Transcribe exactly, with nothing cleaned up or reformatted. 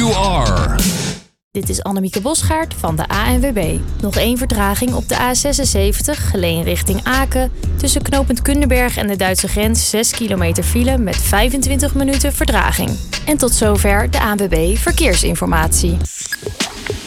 you are. Dit is Annemieke Bosgaard van de A N W B. Nog één vertraging op de A zesenzeventig, Geleen richting Aken. Tussen knooppunt Kunderberg en de Duitse grens zes kilometer file met vijfentwintig minuten vertraging. En tot zover de A N W B Verkeersinformatie.